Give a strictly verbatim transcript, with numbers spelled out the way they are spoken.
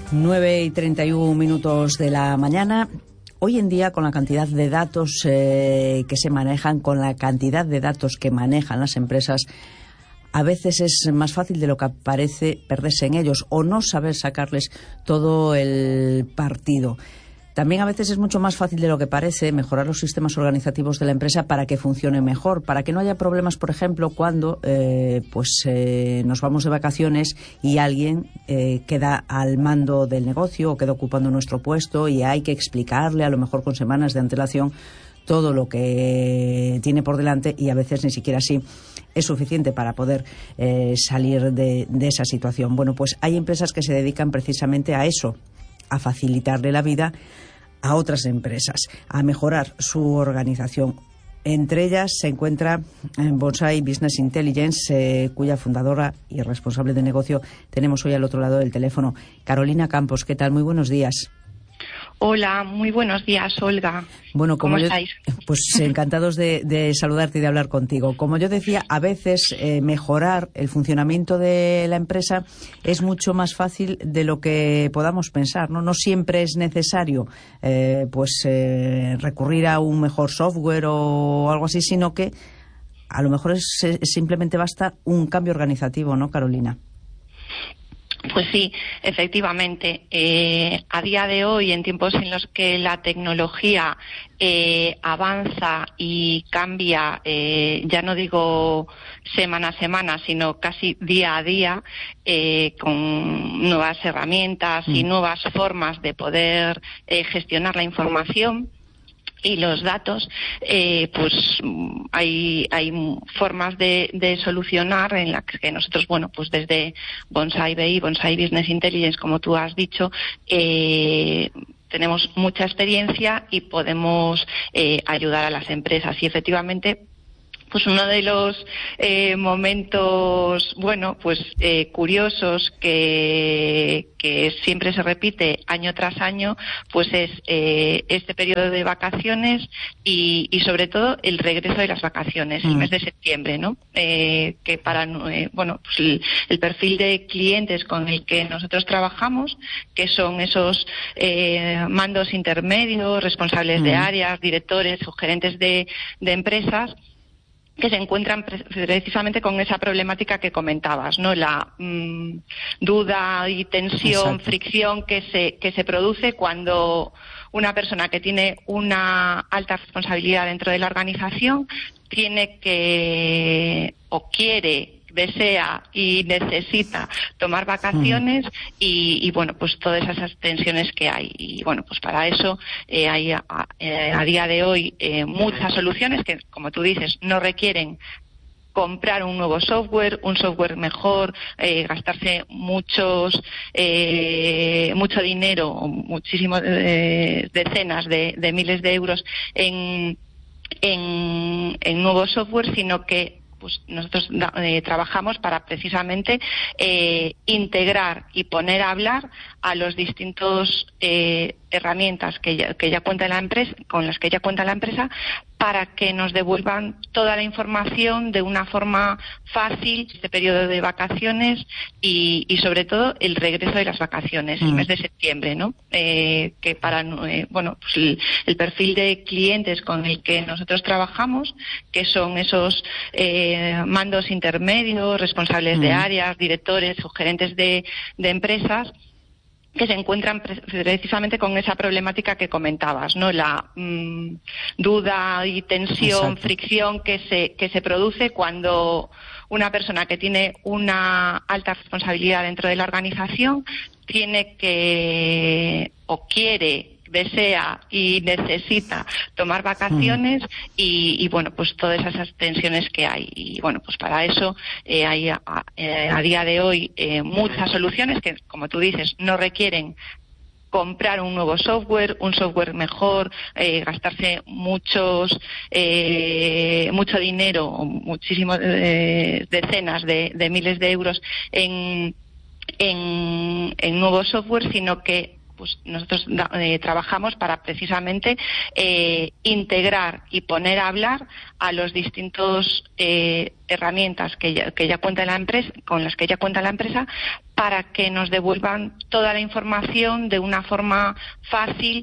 nueve y treinta y uno minutos de la mañana. Hoy en día, con la cantidad de datos eh, que se manejan, con la cantidad de datos que manejan las empresas, a veces es más fácil de lo que parece perderse en ellos o no saber sacarles todo el partido. También a veces es mucho más fácil de lo que parece mejorar los sistemas organizativos de la empresa para que funcione mejor, para que no haya problemas, por ejemplo, cuando eh, pues eh, nos vamos de vacaciones y alguien eh, queda al mando del negocio o queda ocupando nuestro puesto y hay que explicarle, a lo mejor con semanas de antelación, todo lo que tiene por delante, y a veces ni siquiera así es suficiente para poder eh, salir de, de esa situación. Bueno, pues hay empresas que se dedican precisamente a eso, a facilitarle la vida a otras empresas, a mejorar su organización. Entre ellas se encuentra Bonsai Business Intelligence, eh, cuya fundadora y responsable de negocio tenemos hoy al otro lado del teléfono. Carolina Campos, ¿qué tal? Muy buenos días. Hola, muy buenos días, Olga. Bueno, como ¿Cómo yo, estáis? Pues encantados de, de saludarte y de hablar contigo. Como yo decía, a veces eh, mejorar el funcionamiento de la empresa es mucho más fácil de lo que podamos pensar, ¿no? No siempre es necesario eh, pues eh, recurrir a un mejor software o algo así, sino que a lo mejor es, es, simplemente basta un cambio organizativo, ¿no, Carolina? Pues sí, efectivamente. Eh, a día de hoy, en tiempos en los que la tecnología eh, avanza y cambia, eh, ya no digo semana a semana, sino casi día a día, eh, con nuevas herramientas y nuevas formas de poder eh, gestionar la información y los datos, eh, pues hay hay formas de, de solucionar en las que nosotros, bueno, pues desde Bonsai B I, Bonsai Business Intelligence, como tú has dicho, eh, tenemos mucha experiencia y podemos eh, ayudar a las empresas. Y efectivamente, pues uno de los eh, momentos, bueno, pues eh, curiosos que, que siempre se repite año tras año, pues es eh, este periodo de vacaciones y, y sobre todo el regreso de las vacaciones, el mes de septiembre, ¿no? Eh, que para, eh, bueno, pues el, el perfil de clientes con el que nosotros trabajamos, que son esos eh, mandos intermedios, responsables de áreas, directores o gerentes de, de empresas, que se encuentran precisamente con esa problemática que comentabas, ¿no? La mmm, duda y tensión, Exacto. fricción que se que se produce cuando una persona que tiene una alta responsabilidad dentro de la organización tiene que o quiere desea y necesita tomar vacaciones y, y bueno, pues todas esas tensiones que hay. Y bueno, pues para eso eh, hay a, eh, a día de hoy eh, muchas soluciones que, como tú dices, no requieren comprar un nuevo software, un software mejor, eh, gastarse muchos eh, mucho dinero, muchísimas eh, decenas de, de miles de euros en, en, en nuevo software, sino que pues nosotros eh, trabajamos para precisamente eh, integrar y poner a hablar a los distintos eh, herramientas que ya, que ya cuenta la empresa, con las que ya cuenta la empresa, para que nos devuelvan toda la información de una forma fácil este periodo de vacaciones y, y sobre todo el regreso de las vacaciones, mm. el mes de septiembre, ¿no? Eh, que para, eh, bueno, pues el, el perfil de clientes con el que nosotros trabajamos, que son esos eh, mandos intermedios, responsables mm. de áreas, directores o gerentes de, de empresas, que se encuentran precisamente con esa problemática que comentabas, ¿no? La mmm, duda y tensión, Exacto. fricción que se que se produce cuando una persona que tiene una alta responsabilidad dentro de la organización tiene que o quiere desea y necesita tomar vacaciones y, y bueno, pues todas esas tensiones que hay. Y bueno, pues para eso eh, hay a, eh, a día de hoy eh, muchas soluciones que, como tú dices, no requieren comprar un nuevo software, un software mejor, eh, gastarse muchos eh, mucho dinero o muchísimas eh, decenas de, de miles de euros en, en, en nuevo software, sino que pues nosotros eh, trabajamos para precisamente eh, integrar y poner a hablar a los distintos eh, herramientas que ya, que ya cuenta la empresa, con las que ya cuenta la empresa, para que nos devuelvan toda la información de una forma fácil